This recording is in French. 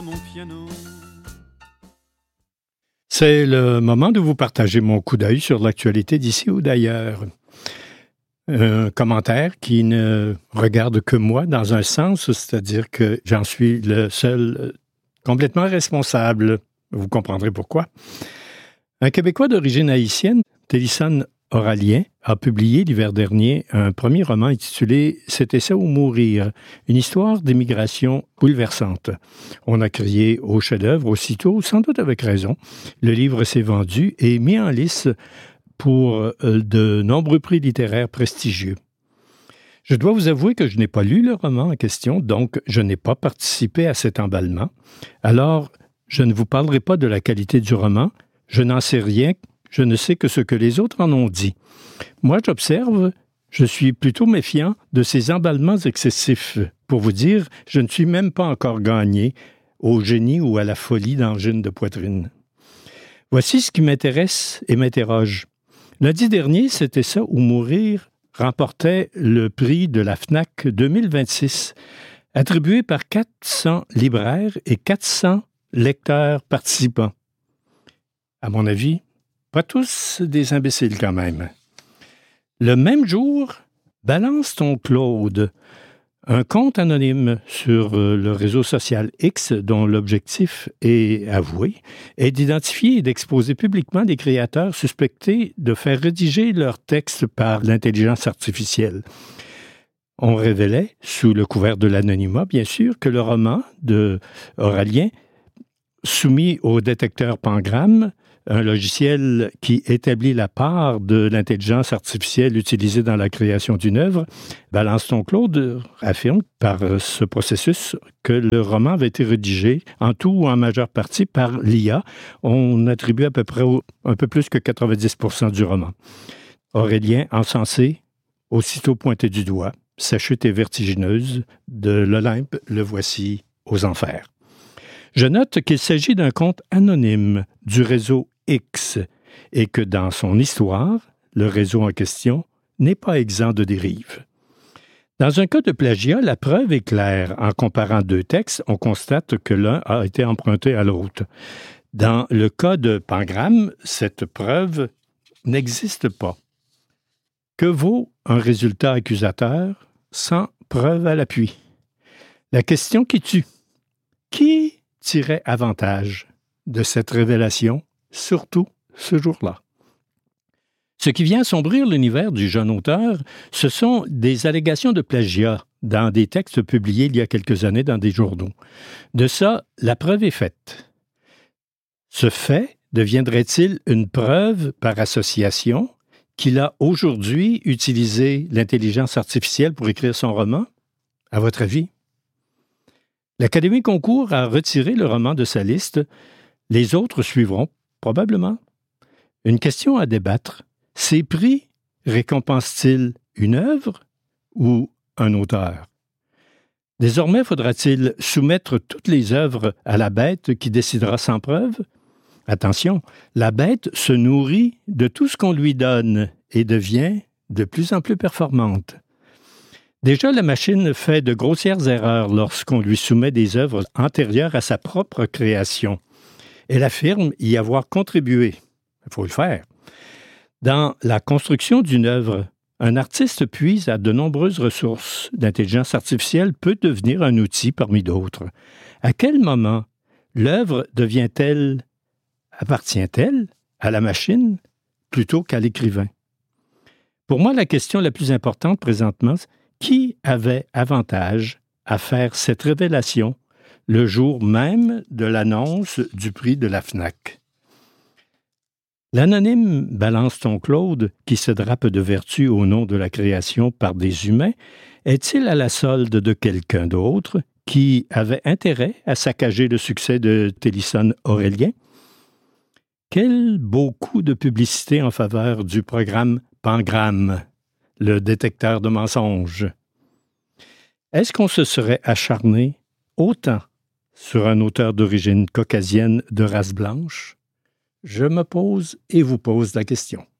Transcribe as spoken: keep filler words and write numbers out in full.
Mon piano. C'est le moment de vous partager mon coup d'œil sur l'actualité d'ici ou d'ailleurs. Un commentaire qui ne regarde que moi dans un sens, c'est-à-dire que j'en suis le seul complètement responsable. Vous comprendrez pourquoi. Un Québécois d'origine haïtienne, Télisson Oralien, a publié l'hiver dernier un premier roman intitulé « C'était ça ou mourir », une histoire d'immigration bouleversante. On a crié au chef-d'œuvre aussitôt, sans doute avec raison. Le livre s'est vendu et mis en lice pour de nombreux prix littéraires prestigieux. Je dois vous avouer que je n'ai pas lu le roman en question, donc je n'ai pas participé à cet emballement. Alors, je ne vous parlerai pas de la qualité du roman, je n'en sais rien. Je ne sais que ce que les autres en ont dit. Moi, j'observe, je suis plutôt méfiant de ces emballements excessifs. Pour vous dire, je ne suis même pas encore gagné au génie ou à la folie d'angine de poitrine. Voici ce qui m'intéresse et m'interroge. Lundi dernier, C'était ça ou mourir remportait le prix de la FNAC deux mille vingt-six, attribué par quatre cents libraires et quatre cents lecteurs participants. À mon avis, pas tous des imbéciles quand même. Le même jour, Balance ton Claude, un compte anonyme sur le réseau social X dont l'objectif est avoué, est d'identifier et d'exposer publiquement des créateurs suspectés de faire rédiger leurs textes par l'intelligence artificielle. On révélait, sous le couvert de l'anonymat, bien sûr, que le roman de Oralien, soumis au détecteur Pangram, un logiciel qui établit la part de l'intelligence artificielle utilisée dans la création d'une œuvre, Balance ton Claude affirme par ce processus que le roman avait été rédigé en tout ou en majeure partie par l'I A. On attribue à peu près au, un peu plus que quatre-vingt-dix pour cent du roman. Aurélien, encensé, aussitôt pointé du doigt, sa chute est vertigineuse, de l'Olympe, le voici aux enfers. Je note qu'il s'agit d'un compte anonyme du réseau X et que dans son histoire, le réseau en question n'est pas exempt de dérives. Dans un cas de plagiat, la preuve est claire. En comparant deux textes, on constate que l'un a été emprunté à l'autre. Dans le cas de Pangram, cette preuve n'existe pas. Que vaut un résultat accusateur sans preuve à l'appui? La question qui tue. Qui tirait avantage de cette révélation, surtout ce jour-là? Ce qui vient assombrir l'univers du jeune auteur, ce sont des allégations de plagiat dans des textes publiés il y a quelques années dans des journaux. De ça, la preuve est faite. Ce fait deviendrait-il une preuve par association qu'il a aujourd'hui utilisé l'intelligence artificielle pour écrire son roman? À votre avis? L'Académie Concours a retiré le roman de sa liste. Les autres suivront, probablement. Une question à débattre. Ces prix récompensent-ils une œuvre ou un auteur? Désormais, faudra-t-il soumettre toutes les œuvres à la bête qui décidera sans preuve? Attention, la bête se nourrit de tout ce qu'on lui donne et devient de plus en plus performante. Déjà, la machine fait de grossières erreurs lorsqu'on lui soumet des œuvres antérieures à sa propre création. Elle affirme y avoir contribué. Il faut le faire. Dans la construction d'une œuvre, un artiste puise à de nombreuses ressources. L'intelligence artificielle peut devenir un outil parmi d'autres. À quel moment l'œuvre devient-elle, appartient-elle à la machine plutôt qu'à l'écrivain? Pour moi, la question la plus importante présentement, qui avait avantage à faire cette révélation le jour même de l'annonce du prix de la FNAC? L'anonyme Balance ton Claude, qui se drape de vertu au nom de la création par des humains, est-il à la solde de quelqu'un d'autre qui avait intérêt à saccager le succès de Télisson Oralien? Quel beau coup de publicité en faveur du programme Pangram, le détecteur de mensonges. Est-ce qu'on se serait acharné autant sur un auteur d'origine caucasienne de race blanche? Je me pose et vous pose la question.